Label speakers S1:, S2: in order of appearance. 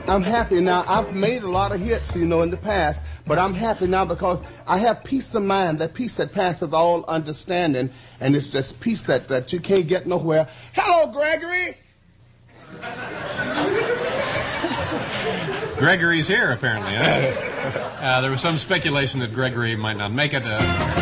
S1: I'm happy now. I've made a lot of hits, in the past, but I'm happy now because I have peace of mind, that peace that passeth all understanding, and it's just peace that you can't get nowhere. Hello, Gregory!
S2: Gregory's here, apparently. Huh? There was some speculation that Gregory might not make it.